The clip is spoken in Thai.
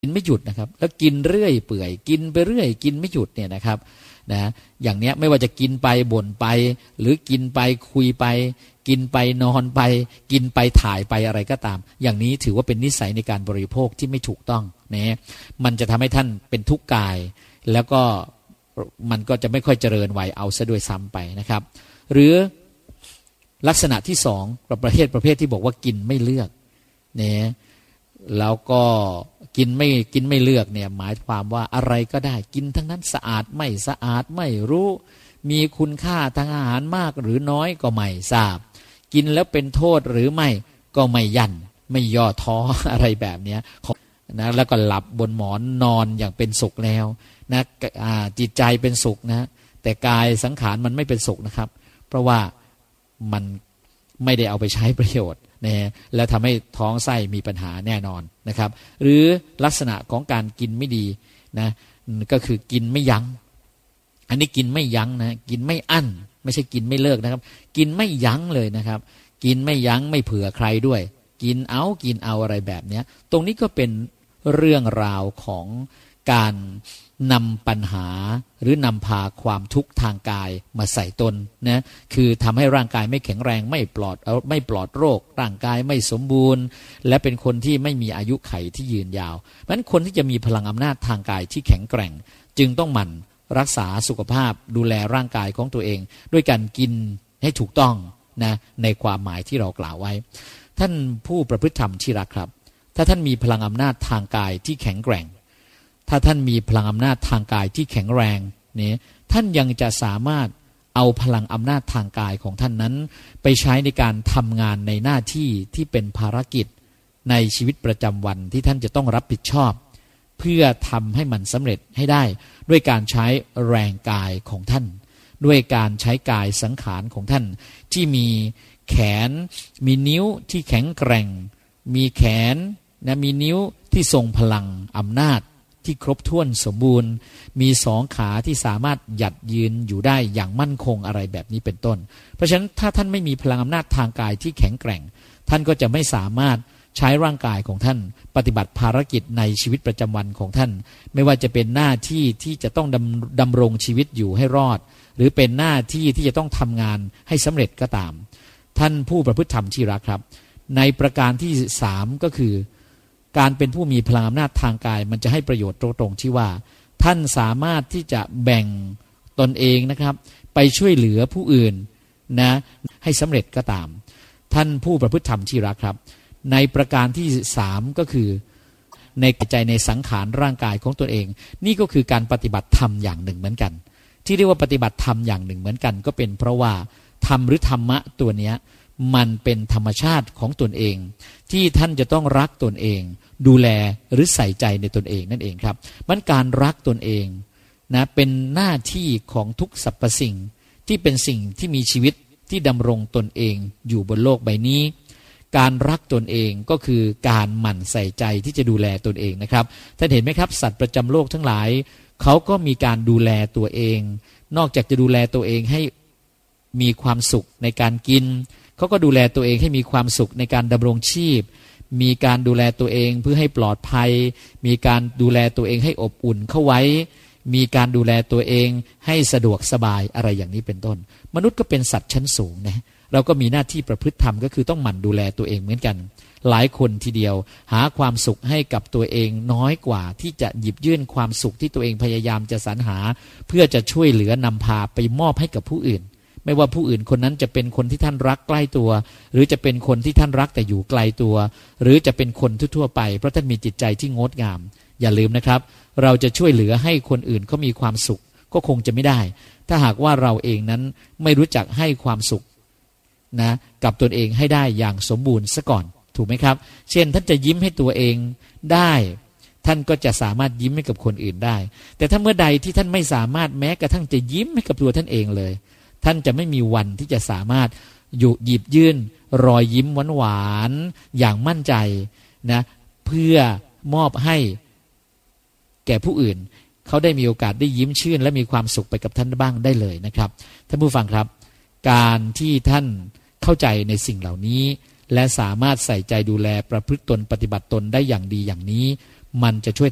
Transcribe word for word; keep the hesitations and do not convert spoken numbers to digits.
กินไม่หยุดนะครับแล้วกินเรื่อยเปื่อยกินไปเรื่อยกินไม่หยุดเนี่ยนะครับนะอย่างเนี้ยไม่ว่าจะกินไปบ่นไปหรือกินไปคุยไปกินไปนอนไปกินไปถ่ายไปอะไรก็ตามอย่างนี้ถือว่าเป็นนิสัยในการบริโภคที่ไม่ถูกต้องนะมันจะทำให้ท่านเป็นทุกข์กายแล้วก็มันก็จะไม่ค่อยเจริญวัยเอาซะด้วยซ้ำไปนะครับหรือลักษณะที่สองประเภทประเภทที่บอกว่ากินไม่เลือกเนี่ยแล้วก็กินไม่กินไม่เลือกเนี่ยหมายความว่าอะไรก็ได้กินทั้งนั้นสะอาดไม่สะอาดไม่รู้มีคุณค่าทางอาหารมากหรือน้อยก็ไม่ทราบกินแล้วเป็นโทษหรือไม่ก็ไม่ยันไม่ย่อท้ออะไรแบบนี้นะแล้วก็หลับบนหมอนนอนอย่างเป็นสุขแล้วนะจิตใจเป็นสุขนะแต่กายสังขารมันไม่เป็นสุขนะครับเพราะว่ามันไม่ได้เอาไปใช้ประโยชน์นะแล้วทำให้ท้องไส้มีปัญหาแน่นอนนะครับหรือลักษณะของการกินไม่ดีนะก็คือกินไม่ยั้งอันนี้กินไม่ยั้งนะกินไม่อั้นไม่ใช่กินไม่เลิกนะครับกินไม่ยั้งเลยนะครับกินไม่ยั้งไม่เผื่อใครด้วยกินเอากินเอาอะไรแบบนี้ตรงนี้ก็เป็นเรื่องราวของการนำปัญหาหรือนำพาความทุกข์ทางกายมาใส่ตนนะคือทำให้ร่างกายไม่แข็งแรงไม่ปลอดไม่ปลอดโรคร่างกายไม่สมบูรณ์และเป็นคนที่ไม่มีอายุไขที่ยืนยาวเพราะฉะนั้นคนที่จะมีพลังอำนาจทางกายที่แข็งแกร่งจึงต้องหมั่นรักษาสุขภาพดูแลร่างกายของตัวเองด้วยการกินให้ถูกต้องนะในความหมายที่เรากล่าวไว้ท่านผู้ประพฤติธรรมที่รักครับถ้าท่านมีพลังอำนาจทางกายที่แข็งแกร่งถ้าท่านมีพลังอำนาจทางกายที่แข็งแรงเนี่ยท่านยังจะสามารถเอาพลังอำนาจทางกายของท่านนั้นไปใช้ในการทำงานในหน้าที่ที่เป็นภารกิจในชีวิตประจำวันที่ท่านจะต้องรับผิดชอบเพื่อทำให้มันสำเร็จให้ได้ด้วยการใช้แรงกายของท่านด้วยการใช้กายสังขารของท่านที่มีแขนมีนิ้วที่แข็งแกร่งมีแขนนะมีนิ้วที่ทรงพลังอำนาจที่ครบถ้วนสมบูรณ์มีสองขาที่สามารถหยัดยืนอยู่ได้อย่างมั่นคงอะไรแบบนี้เป็นต้นเพราะฉะนั้นถ้าท่านไม่มีพลังอำนาจทางกายที่แข็งแกร่งท่านก็จะไม่สามารถใช้ร่างกายของท่านปฏิบัติภารกิจในชีวิตประจำวันของท่านไม่ว่าจะเป็นหน้าที่ที่จะต้องดำดำรงชีวิตอยู่ให้รอดหรือเป็นหน้าที่ที่จะต้องทำงานให้สำเร็จก็ตามท่านผู้ประพฤติธรรมที่รักครับในประการที่สามก็คือการเป็นผู้มีพลังอำนาจทางกายมันจะให้ประโยชน์ตรงๆที่ว่าท่านสามารถที่จะแบ่งตนเองนะครับไปช่วยเหลือผู้อื่นนะให้สำเร็จก็ตามท่านผู้ประพฤติธรรมที่รักครับในประการที่สามก็คือในใจในสังขารร่างกายของตนเองนี่ก็คือการปฏิบัติธรรมอย่างหนึ่งเหมือนกันที่เรียกว่าปฏิบัติธรรมอย่างหนึ่งเหมือนกันก็เป็นเพราะว่าธรรมหรือธรรมะตัวเนี้ยมันเป็นธรรมชาติของตนเองที่ท่านจะต้องรักตนเองดูแลหรือใส่ใจในตนเองนั่นเองครับมันการรักตนเองนะเป็นหน้าที่ของทุกสรรพสิ่งที่เป็นสิ่งที่มีชีวิตที่ดำรงตนเองอยู่บนโลกใบนี้การรักตนเองก็คือการหมั่นใส่ใจที่จะดูแลตนเองนะครับท่านเห็นไหมครับสัตว์ประจำโลกทั้งหลายเขาก็มีการดูแลตัวเองนอกจากจะดูแลตัวเองให้มีความสุขในการกินเขาก็ดูแลตัวเองให้มีความสุขในการดำรงชีพมีการดูแลตัวเองเพื่อให้ปลอดภัยมีการดูแลตัวเองให้อบอุ่นเข้าไว้มีการดูแลตัวเองให้สะดวกสบายอะไรอย่างนี้เป็นต้นมนุษย์ก็เป็นสัตว์ชั้นสูงนะเราก็มีหน้าที่ประพฤติธรรมก็คือต้องหมั่นดูแลตัวเองเหมือนกันหลายคนทีเดียวหาความสุขให้กับตัวเองน้อยกว่าที่จะหยิบยื่นความสุขที่ตัวเองพยายามจะสรรหาเพื่อจะช่วยเหลือนำพาไปมอบให้กับผู้อื่นไม่ว่าผู้อื่นคนนั้นจะเป็นคนที่ท่านรักใกล้ตัวหรือจะเป็นคนที่ท่านรักแต่อยู่ไกลตัวหรือจะเป็นคนทั่วๆไปเพราะท่านมีจิตใจที่งดงามอย่าลืมนะครับเราจะช่วยเหลือให้คนอื่นเขามีความสุขก็คงจะไม่ได้ถ้าหากว่าเราเองนั้นไม่รู้จักให้ความสุขนะกับตนเองให้ได้อย่างสมบูรณ์ซะก่อนถูกไหมครับเช่นท่านจะยิ้มให้ตัวเองได้ท่านก็จะสามารถยิ้มให้กับคนอื่นได้แต่ถ้าเมื่อใดที่ท่านไม่สามารถแม้กระทั่งจะยิ้มให้กับตัวท่านเองเลยท่านจะไม่มีวันที่จะสามารถอยู่หยิบยื่นรอยยิ้มหวานๆอย่างมั่นใจนะเพื่อมอบให้แก่ผู้อื่นเขาได้มีโอกาสได้ยิ้มชื่นและมีความสุขไปกับท่านบ้างได้เลยนะครับท่านผู้ฟังครับการที่ท่านเข้าใจในสิ่งเหล่านี้และสามารถใส่ใจดูแลประพฤติตนปฏิบัติตนได้อย่างดีอย่างนี้มันจะช่วย